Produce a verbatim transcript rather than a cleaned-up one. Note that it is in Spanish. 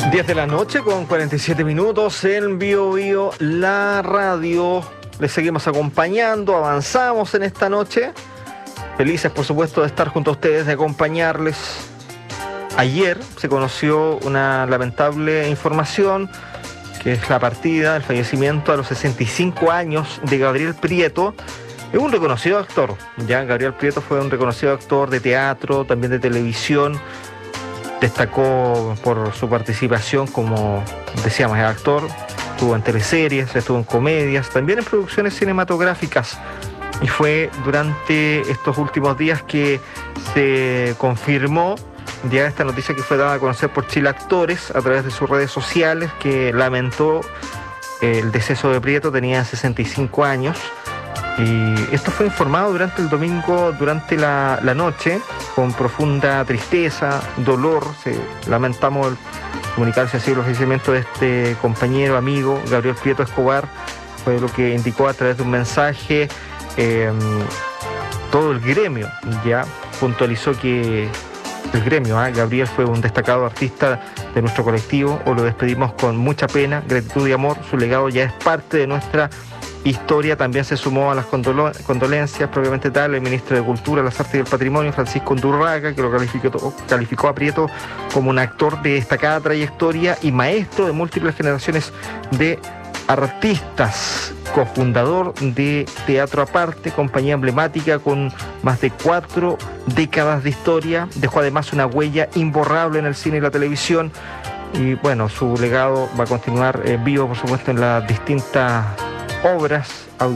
diez de la noche con cuarenta y siete minutos en Bio Bio, la radio. Les seguimos acompañando, avanzamos en esta noche. Felices, por supuesto, de estar junto a ustedes, de acompañarles. Ayer se conoció una lamentable información, que es la partida, el fallecimiento a los sesenta y cinco años de Gabriel Prieto. Es un reconocido actor, ya Gabriel Prieto fue un reconocido actor de teatro, también de televisión. Destacó por su participación como, decíamos, actor. Estuvo en teleseries, estuvo en comedias, también en producciones cinematográficas. Y fue durante estos últimos días que se confirmó ya esta noticia que fue dada a conocer por Chile Actores a través de sus redes sociales, que lamentó el deceso de Prieto. Tenía sesenta y cinco años. Y esto fue informado durante el domingo, durante la, la noche, con profunda tristeza, dolor. Se, lamentamos el comunicarse así el fallecimiento de este compañero, amigo, Gabriel Prieto Escobar. Fue lo que indicó a través de un mensaje eh, todo el gremio. Ya puntualizó que el gremio, ¿eh? Gabriel fue un destacado artista de nuestro colectivo. O lo despedimos con mucha pena, gratitud y amor. Su legado ya es parte de nuestra historia. También se sumó a las condolo- condolencias propiamente tal el ministro de Cultura, las Artes y el Patrimonio, Francisco Undurraga, que lo calificó, calificó a Prieto como un actor de destacada trayectoria y maestro de múltiples generaciones de artistas, cofundador de Teatro Aparte, compañía emblemática con más de cuatro décadas de historia. Dejó además una huella imborrable en el cine y la televisión. Y bueno, su legado va a continuar eh, vivo, por supuesto, en las distintas obras